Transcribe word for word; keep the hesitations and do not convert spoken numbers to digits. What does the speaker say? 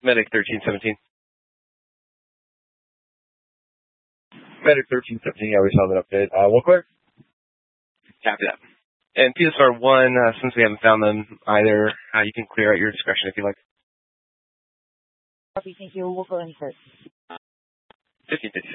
Medic thirteen seventeen. Medic thirteen seventeen, yeah, we saw that update. Uh, one clear? Copy that. And P S R one, uh, since we haven't found them either, uh, you can clear at your discretion if you like. Copy, thank you. We'll go insert. fifteen fifty.